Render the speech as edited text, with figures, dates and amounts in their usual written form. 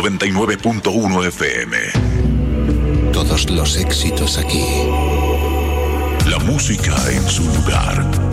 99.1 FM. Todos los éxitos aquí. La música en su lugar.